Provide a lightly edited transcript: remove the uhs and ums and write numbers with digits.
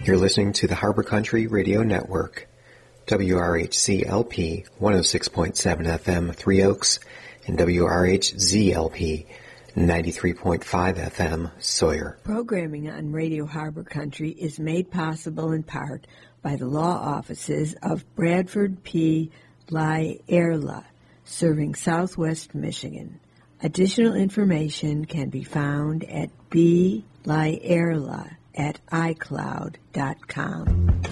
You're listening to the Harbor Country Radio Network, WRHC-LP 106.7 FM, Three Oaks, and WRHZ-LP 93.5 FM, Sawyer. Programming on Radio Harbor Country is made possible in part by the law offices of Bradford P. Lyerla, serving Southwest Michigan. Additional information can be found at blyerla@icloud.com.